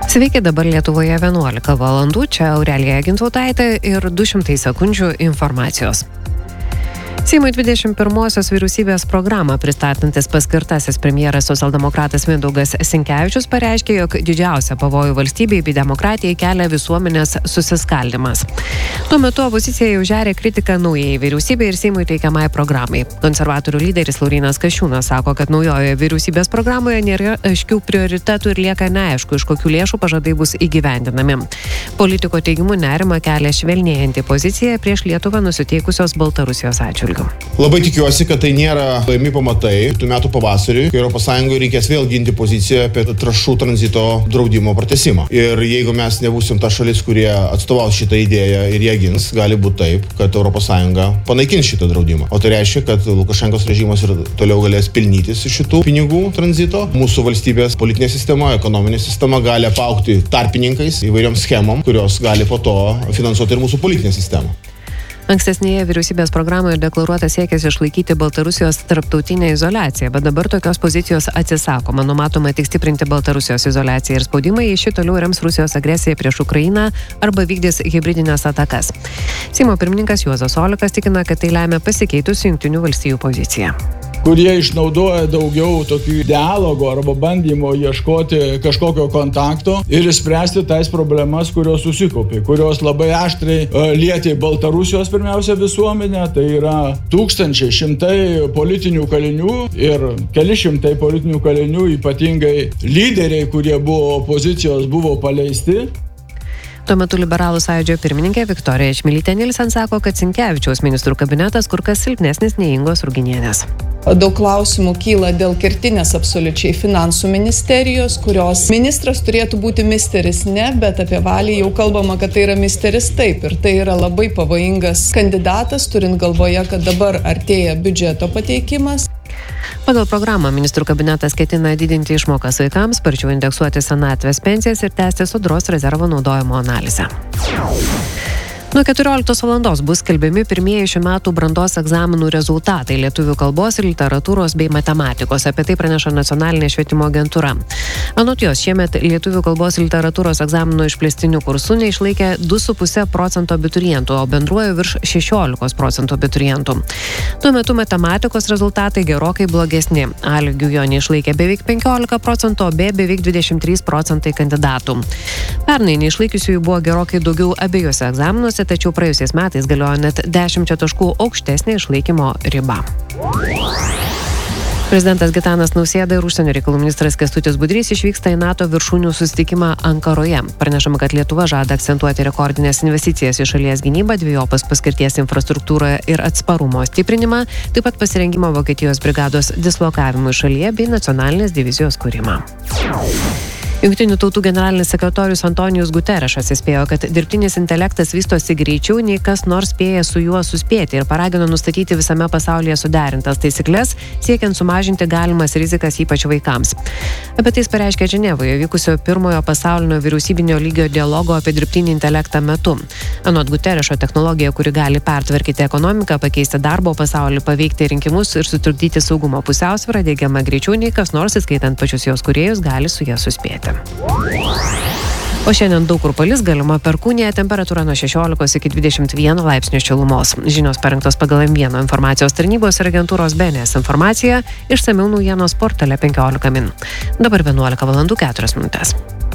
Sveiki, dabar Lietuvoje 11 valandų, čia Aurelija Gintvautaitė ir 200 sekundžių informacijos. Seimo 21-osios vyriausybės programą pristatantis paskirtasis premjeras socialdemokratas Mindaugas Sinkevičius pareiškė, jog didžiausią pavojų valstybei bei demokratijai kelia visuomenės susiskaldymas. Tuo metu opozicija jau žeria kritiką naujai vyriausybei ir Seimui teikiamai programai. Konservatorių lyderis Laurynas Kasčiūnas sako, kad naujojoje vyriausybės programoje nėra aiškių prioritetų ir lieka neaišku, iš kokių lėšų pažadai bus įgyvendinami. Politiko teigimu nerimą kelia švelnėjanti pozicija prieš Lietuvą nusiteikusios Baltarusijos atžvilgiu. Labai tikiuosi, kad tai nėra laimi pamatai tų metų pavasarį, kai ES reikės vėl ginti poziciją apie trąšų tranzito draudimo pratęsimą. Ir jeigu mes nebūsim ta šalis, kurie atstovaus šitą idėją ir ją gins, gali būti taip, kad ES panaikins šitą draudimą. O tai reiškia, kad Lukašenkos režimas ir toliau galės pelnytis iš šitų pinigų tranzito. Mūsų valstybės politinė sistema, ekonominė sistema gali apaugti tarpininkais įvairiom schemom, kurios gali po to finansuoti ir mūsų politinę sistemą. Ankstesnėje vyriausybės programoje deklaruotas siekis išlaikyti Baltarusijos tarptautinę izoliaciją, bet dabar tokios pozicijos atsisakoma. Numatoma tik stiprinti Baltarusijos izoliaciją ir spaudimą, jei ši toliau rems Rusijos agresiją prieš Ukrainą arba vykdys hibridinės atakas. Seimo pirmininkas Juozas Olekas tikina, kad tai lemia pasikeitusi Jungtinių valstijų pozicija. Kurie išnaudoja daugiau tokių dialogo arba bandymo ieškoti kažkokio kontakto ir išspręsti tais problemas, kurios susikopė, kurios labai aštriai lietė Baltarusijos pirmiausia visuomenę, tai yra tūkstančiai, šimtai politinių kalinių ir keli šimtai politinių kalinių, ypatingai lyderiai, kurie buvo opozicijos, buvo paleisti. Tuo metu Liberalų sąjūdžio pirmininkė Viktorija Čmilytė Nilsen sako, kad Sinkevičiaus ministrų kabinetas kur kas silpnesnis nei Ingos Ruginienės. Daug klausimų kyla dėl kertinės absoliučiai finansų ministerijos, kurios ministras turėtų būti misteris ne, bet apie Valį jau kalbama, kad tai yra misteris taip. Ir tai yra labai pavojingas kandidatas, turint galvoje, kad dabar artėja biudžeto pateikimas. Pagal programą ministrų kabinetas ketina didinti išmokas vaikams, sparčiau indeksuoti senatvės pensijas ir tęsti sodros rezervo naudojimo analizę. Nuo 14 valandos bus skelbiami pirmieji šių metų brandos egzaminų rezultatai lietuvių kalbos, literatūros bei matematikos. Apie tai praneša Nacionalinė švietimo agentūra. Anot jos, šiemet lietuvių kalbos literatūros egzaminų išplėstinių kursų neišlaikė 2,5% abiturientų, o bendruoju virš 16% abiturientų. Tuo metu matematikos rezultatai gerokai blogesni. A lygiu jo neišlaikė beveik 15%, o B beveik 23% kandidatų. Pernai neišlaikiusiųjų buvo gerokai daugiau abiejose egzaminuose, tačiau praėjusiais metais galiojo net 10 taškų aukštesnė išlaikymo riba. Prezidentas Gitanas Nausėda ir užsienio reikalų ministras Kęstutis Budrys išvyksta į NATO viršūnių susitikimą Ankaroje. Pranešama, kad Lietuva žada akcentuoti rekordinės investicijas į šalies gynybą, dvejopos paskirties infrastruktūrą ir atsparumo stiprinimą, taip pat pasirengimą Vokietijos brigados dislokavimui šalyje bei nacionalinės divizijos kūrimą. Jungtinių tautų generalinis sekretorius Antonijus Guterešas įspėjo, kad dirbtinis intelektas vystosi greičiau nei kas nors spėja su juo suspėti ir paragino nustatyti visame pasaulyje suderintas taisykles, siekiant sumažinti galimas rizikas ypač vaikams. Apie tai pareiškė Ženevoje vykusio pirmojo pasaulinio vyriausybinio lygio dialogo apie dirbtinį intelektą metu. Anot Guterešo, technologija, kuri gali pertvarkyti ekonomiką, pakeisti darbo pasaulį, paveikti rinkimus ir sutrukdyti saugumo pusiausvyrą, diegiama greičiau nei kas nors, įskaitant pačius jos kūrėjus, gali su ja suspėti. O šiandien daug kur palis, galima perkūnija, temperatūra nuo 16 iki 21 laipsnių šilumos. Žinios parengtos pagal M1 informacijos tarnybos ir agentūros BNS informacija, išsamiau naujienos portale 15 min. Dabar 11 valandų 4 minutės.